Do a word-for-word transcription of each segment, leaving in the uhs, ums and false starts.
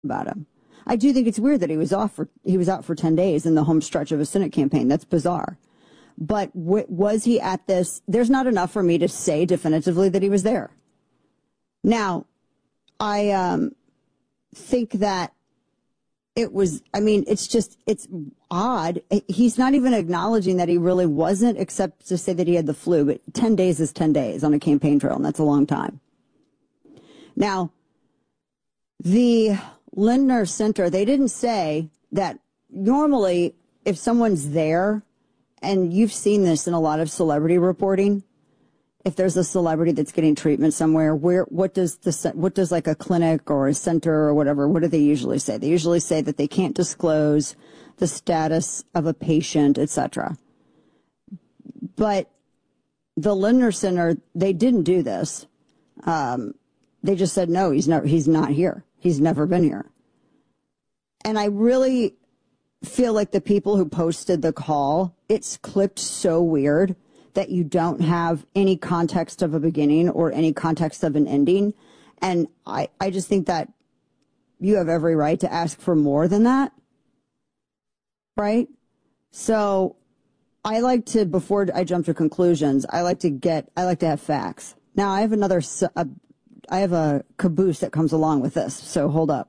about him. I do think it's weird that he was off for he was out for ten days in the home stretch of a Senate campaign. That's bizarre. But w- was he at this? There's not enough for me to say definitively that he was there. Now, I um, think that it was, I mean, it's just, it's odd. He's not even acknowledging that he really wasn't, except to say that he had the flu. But ten days is ten days on a campaign trail, and that's a long time. Now, the Lindner Center, they didn't say that normally if someone's there, and you've seen this in a lot of celebrity reporting, if there's a celebrity that's getting treatment somewhere, where what does the what does like a clinic or a center or whatever, what do they usually say? They usually say that they can't disclose the status of a patient, et cetera. But the Lindner Center, they didn't do this. Um, they just said no, he's not. He's not here. He's never been here. And I really feel like the people who posted the call, it's clipped so weird that you don't have any context of a beginning or any context of an ending. And I, I just think that you have every right to ask for more than that. Right? So I like to, before I jump to conclusions, I like to get, I like to have facts. Now I have another, a, I have a caboose that comes along with this. So hold up.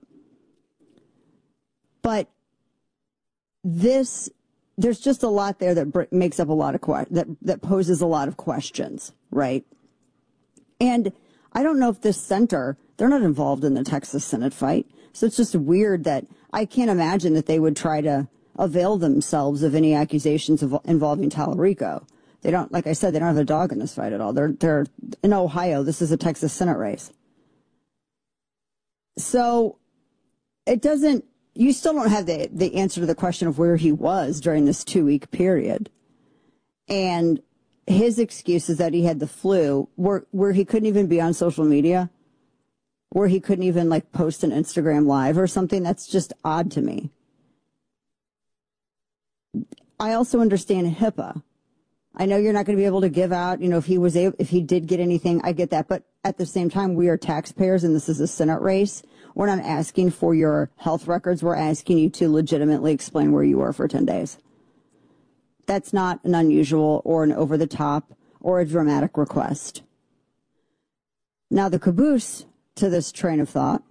But this, there's just a lot there that br- makes up a lot of que- that that poses a lot of questions, right? And I don't know if this center, they're not involved in the Texas Senate fight, so it's just weird that I can't imagine that they would try to avail themselves of any accusations of, involving Tallarico. They don't, like I said, they don't have a dog in this fight at all. They're they're in Ohio. This is a Texas Senate race, so it doesn't. You still don't have the, the answer to the question of where he was during this two-week period. And his excuse is that he had the flu, where, where he couldn't even be on social media, where he couldn't even, like, post an Instagram Live or something. That's just odd to me. I also understand HIPAA. I know you're not going to be able to give out, you know, if he was able, if he did get anything, I get that. But at the same time, we are taxpayers, and this is a Senate race. We're not asking for your health records. We're asking you to legitimately explain where you were for ten days. That's not an unusual or an over-the-top or a dramatic request. Now, the caboose to this train of thought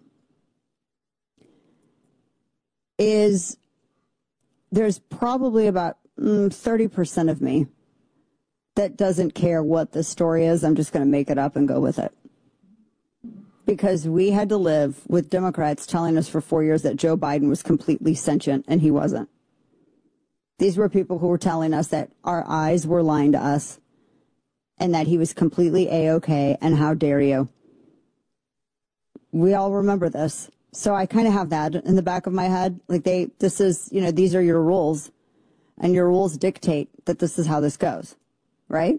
is there's probably about mm, thirty percent of me that doesn't care what the story is. I'm just going to make it up and go with it. Because we had to live with Democrats telling us for four years that Joe Biden was completely sentient, and he wasn't. These were people who were telling us that our eyes were lying to us and that he was completely A-okay, and how dare you. We all remember this. So I kind of have that in the back of my head. Like they, this is, you know, these are your rules, and your rules dictate that this is how this goes, right?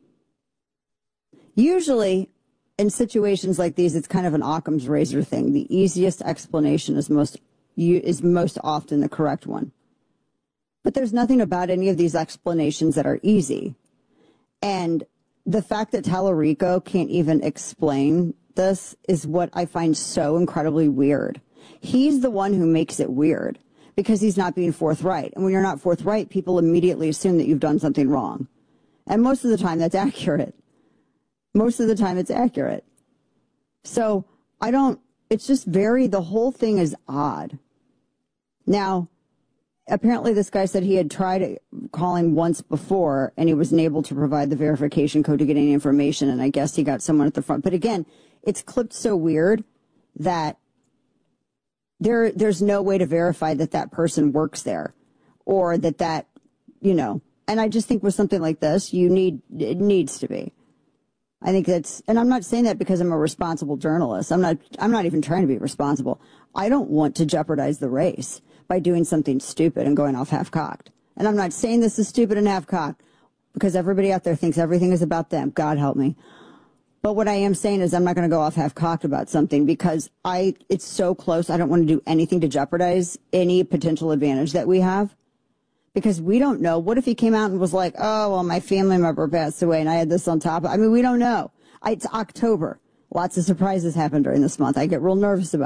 Usually, in situations like these, it's kind of an Occam's razor thing. The easiest explanation is most is most often the correct one. But there's nothing about any of these explanations that are easy. And the fact that Tallarico can't even explain this is what I find so incredibly weird. He's the one who makes it weird because he's not being forthright. And when you're not forthright, people immediately assume that you've done something wrong. And most of the time, that's accurate. Most of the time it's accurate. So I don't, it's just very, the whole thing is odd. Now, apparently this guy said he had tried calling once before and he wasn't able to provide the verification code to get any information. And I guess he got someone at the front. But again, it's clipped so weird that there, there's no way to verify that that person works there or that that, you know, and I just think with something like this, you need, it needs to be. I think that's, and I'm not saying that because I'm a responsible journalist. I'm not, I'm not even trying to be responsible. I don't want to jeopardize the race by doing something stupid and going off half-cocked. And I'm not saying this is stupid and half-cocked because everybody out there thinks everything is about them. God help me. But what I am saying is I'm not going to go off half-cocked about something because I, it's so close. I don't want to do anything to jeopardize any potential advantage that we have. Because we don't know. What if he came out and was like, oh, well, my family member passed away and I had this on top? I mean, we don't know. I, it's October. Lots of surprises happen during this month. I get real nervous about it. Just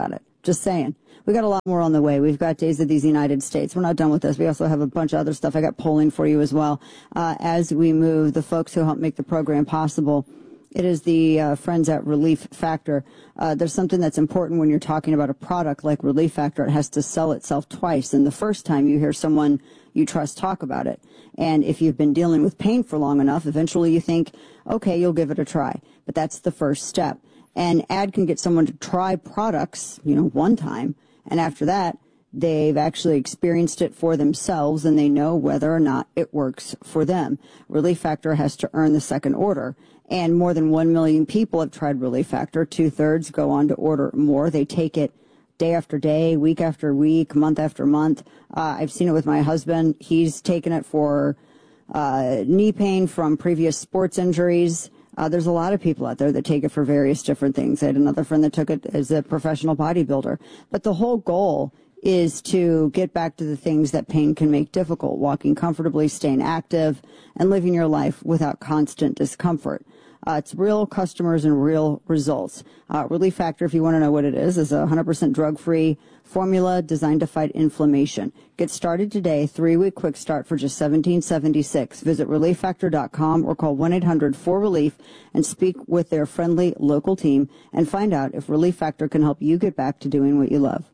Just saying. We got a lot more on the way. We've got Days of these United States. We're not done with this. We also have a bunch of other stuff. I got polling for you as well. Uh, as we move, the folks who help make the program possible, it is the uh, friends at Relief Factor. Uh, there's something that's important when you're talking about a product like Relief Factor. It has to sell itself twice. And the first time you hear someone you trust talk about it. And if you've been dealing with pain for long enough, eventually you think, okay, you'll give it a try. But that's the first step. And ad can get someone to try products, you know, one time. And after that, they've actually experienced it for themselves and they know whether or not it works for them. Relief Factor has to earn the second order. And more than one million people have tried Relief Factor. Two-thirds go on to order more. They take it day after day, week after week, month after month. Uh, I've seen it with my husband. He's taken it for uh, knee pain from previous sports injuries. Uh, there's a lot of people out there that take it for various different things. I had another friend that took it as a professional bodybuilder. But the whole goal is to get back to the things that pain can make difficult, walking comfortably, staying active, and living your life without constant discomfort. Uh, it's real customers and real results. Uh, Relief Factor, if you want to know what it is, is a one hundred percent drug-free formula designed to fight inflammation. Get started today, three-week quick start for just seventeen seventy-six. Visit relief factor dot com or call one eight hundred four relief and speak with their friendly local team and find out if Relief Factor can help you get back to doing what you love.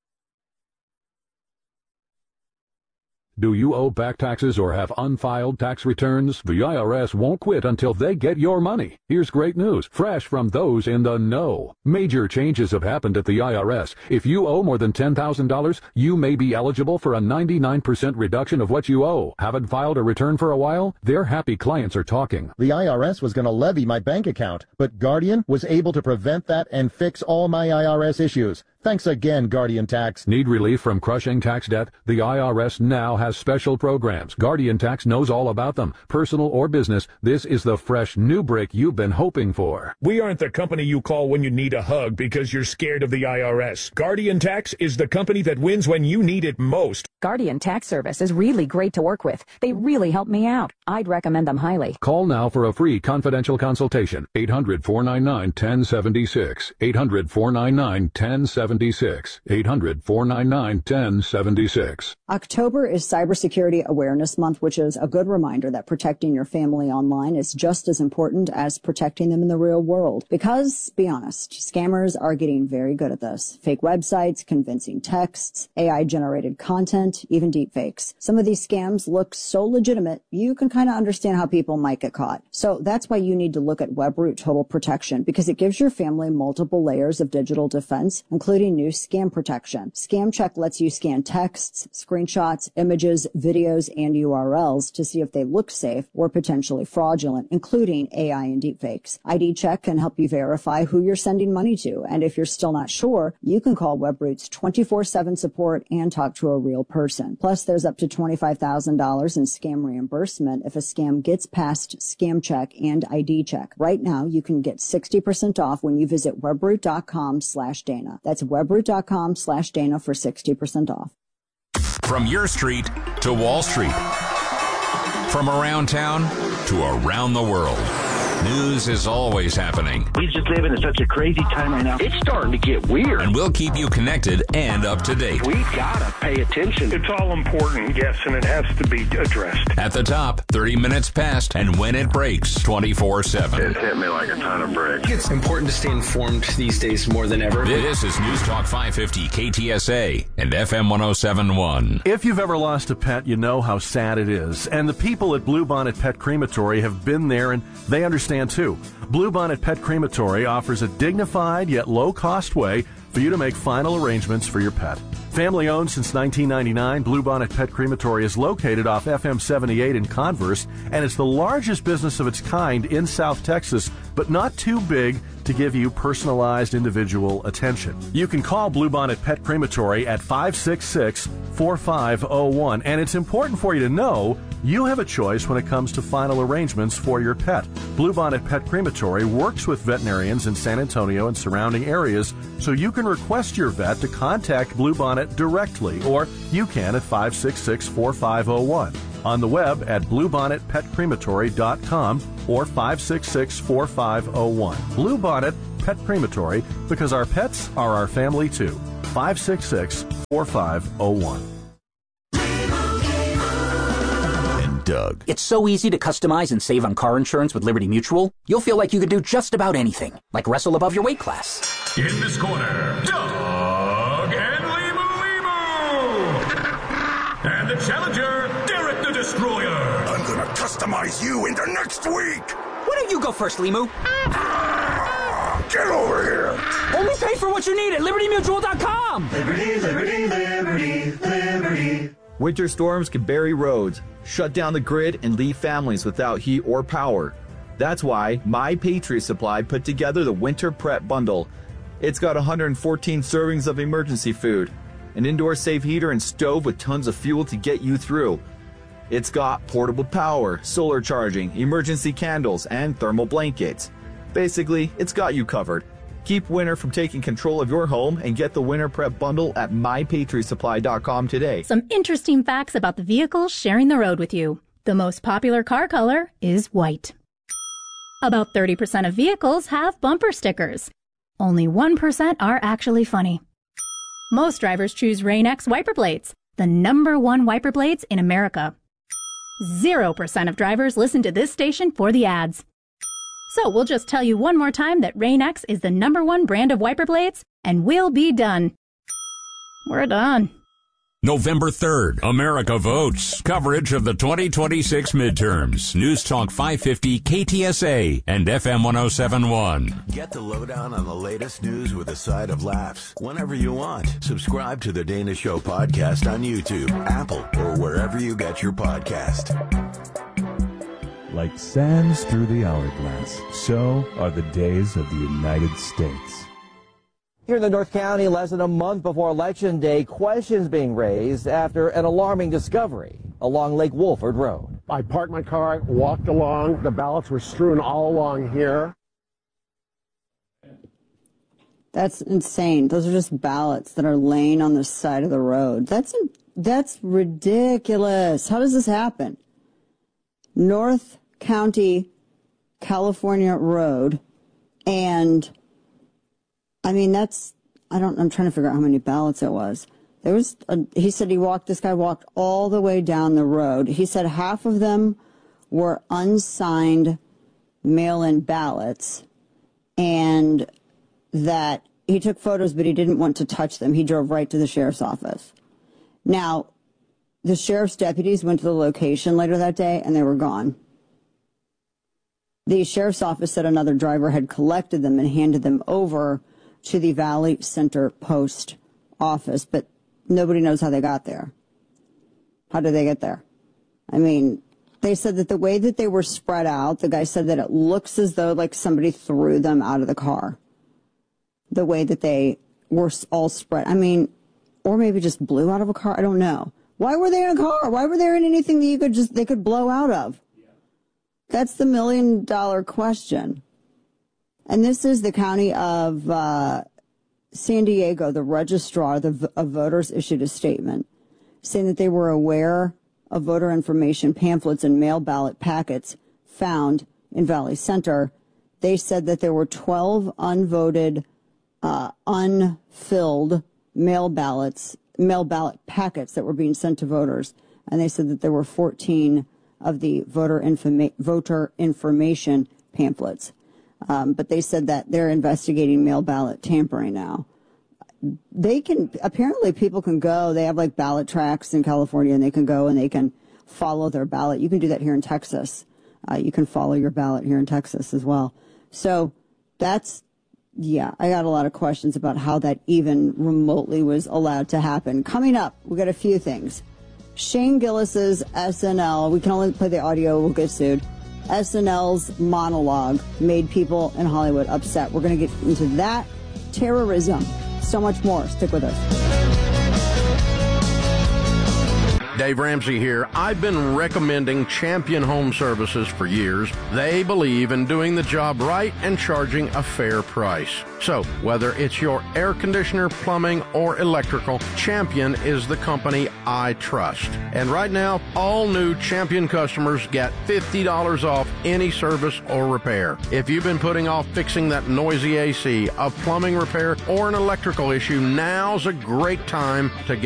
Do you owe back taxes or have unfiled tax returns? The I R S won't quit until they get your money. Here's great news, fresh from those in the know. Major changes have happened at the I R S. If you owe more than ten thousand dollars, you may be eligible for a ninety-nine percent reduction of what you owe. Haven't filed a return for a while? Their happy clients are talking. The I R S was going to levy my bank account, but Guardian was able to prevent that and fix all my I R S issues. Thanks again, Guardian Tax. Need relief from crushing tax debt? The I R S now has special programs. Guardian Tax knows all about them. Personal or business, this is the fresh new break you've been hoping for. We aren't the company you call when you need a hug because you're scared of the I R S. Guardian Tax is the company that wins when you need it most. Guardian Tax Service is really great to work with. They really help me out. I'd recommend them highly. Call now for a free confidential consultation. eight hundred four nine nine one oh seven six. eight hundred four nine nine one oh seven six. eight hundred four nine nine one oh seven six. October is Cybersecurity Awareness Month, which is a good reminder that protecting your family online is just as important as protecting them in the real world. Because, be honest, scammers are getting very good at this. Fake websites, convincing texts, A I-generated content, even deepfakes. Some of these scams look so legitimate, you can kind of understand how people might get caught. So that's why you need to look at Webroot Total Protection, because it gives your family multiple layers of digital defense, including new scam protection. Scam Check lets you scan texts, screenshots, images, videos, and U R Ls to see if they look safe or potentially fraudulent, including A I and deepfakes. I D Check can help you verify who you're sending money to, and if you're still not sure, you can call Webroot's twenty-four seven support and talk to a real person. Plus, there's up to twenty-five thousand dollars in scam reimbursement if a scam gets past Scam Check and I D Check. Right now, you can get sixty percent off when you visit webroot.com slash Dana. That's webroot.com slash Dana for sixty percent off. From your street to Wall Street. From around town to around the world. News is always happening. We just live in such a crazy time right now. It's starting to get weird. And we'll keep you connected and up to date. We gotta pay attention. It's all important, yes, and it has to be addressed. At the top, thirty minutes past, and when it breaks, twenty-four seven. It hit me like a ton of bricks. It's important to stay informed these days more than ever. This is News Talk five fifty K T S A and F M one oh seven point one. If you've ever lost a pet, you know how sad it is. And the people at Bluebonnet Pet Crematory have been there, and they understand too. Bluebonnet Pet Crematory offers a dignified yet low-cost way for you to make final arrangements for your pet. Family owned since nineteen ninety-nine, Bluebonnet Pet Crematory is located off F M seventy-eight in Converse, and it's the largest business of its kind in South Texas, but not too big to give you personalized individual attention. You can call Bluebonnet Pet Crematory at five six six, four five zero one, and it's important for you to know you have a choice when it comes to final arrangements for your pet. Bluebonnet Pet Crematory works with veterinarians in San Antonio and surrounding areas, so you can request your vet to contact Bluebonnet directly, or you can at five six six, four five zero one. On the web at bluebonnet pet crematory dot com or five six six, four five zero one. Bluebonnet Pet Crematory, because our pets are our family too. five six six, four five zero one. Doug. It's so easy to customize and save on car insurance with Liberty Mutual. You'll feel like you could do just about anything, like wrestle above your weight class. In this corner, Doug and Limu Limu! And the challenger, Derek the Destroyer! I'm gonna customize you into next week! Why don't you go first, Limu? Ah, get over here! Only pay for what you need at Liberty Mutual dot com! Liberty, Liberty, Liberty, Liberty. Winter storms can bury roads, shut down the grid, and leave families without heat or power. That's why My Patriot Supply put together the Winter Prep Bundle. It's got one hundred fourteen servings of emergency food, an indoor safe heater and stove with tons of fuel to get you through. It's got portable power, solar charging, emergency candles, and thermal blankets. Basically, it's got you covered. Keep winter from taking control of your home and get the Winter Prep Bundle at My Patriot Supply dot com today. Some interesting facts about the vehicles sharing the road with you. The most popular car color is white. About thirty percent of vehicles have bumper stickers. Only one percent are actually funny. Most drivers choose Rain-X wiper blades, the number one wiper blades in America. Zero percent of drivers listen to this station for the ads. So we'll just tell you one more time that Rain-X is the number one brand of wiper blades, and we'll be done. We're done. November third, America votes. Coverage of the twenty twenty-six midterms. News Talk five fifty, K T S A, and F M one oh seven point one. Get the lowdown on the latest news with a side of laughs whenever you want. Subscribe to the Dana Show podcast on YouTube, Apple, or wherever you get your podcast. Like sands through the hourglass, so are the days of the United States. Here in the North County, less than a month before Election Day, questions being raised after an alarming discovery along Lake Wolford Road. I parked my car, walked along. The ballots were strewn all along here. That's insane. Those are just ballots that are laying on the side of the road. That's that's ridiculous. How does this happen? North County, California Road, and I mean, that's, I don't, I'm trying to figure out how many ballots it was. There was, a, he said he walked, this guy walked all the way down the road. He said half of them were unsigned mail-in ballots, and that he took photos, but he didn't want to touch them. He drove right to the sheriff's office. Now, the sheriff's deputies went to the location later that day, and they were gone. The sheriff's office said another driver had collected them and handed them over to the Valley Center Post office, but nobody knows how they got there. How did they get there? I mean, they said that the way that they were spread out, the guy said that it looks as though like somebody threw them out of the car. The way that they were all spread. I mean, or maybe just blew out of a car. I don't know. Why were they in a car? Why were they in anything that you could just, they could blow out of? That's the million dollar question. And this is the county of uh, San Diego. The registrar the, of voters issued a statement saying that they were aware of voter information pamphlets and mail ballot packets found in Valley Center. They said that there were twelve unvoted, uh, unfilled mail ballots, mail ballot packets that were being sent to voters. And they said that there were fourteen of the voter, informa- voter information pamphlets. Um, but they said that they're investigating mail ballot tampering now. They can, apparently people can go, they have like ballot tracks in California, and they can go and they can follow their ballot. You can do that here in Texas. Uh, you can follow your ballot here in Texas as well. So that's, yeah, I got a lot of questions about how that even remotely was allowed to happen. Coming up, we got a few things. Shane Gillis's S N L, we can only play the audio, we'll get sued. S N L's monologue made people in Hollywood upset. We're going to get into that, terrorism, so much more. Stick with us. Dave Ramsey here. I've been recommending Champion Home Services for years. They believe in doing the job right and charging a fair price. So, whether it's your air conditioner, plumbing, or electrical, Champion is the company I trust. And right now, all new Champion customers get fifty dollars off any service or repair. If you've been putting off fixing that noisy A C, a plumbing repair, or an electrical issue, now's a great time to get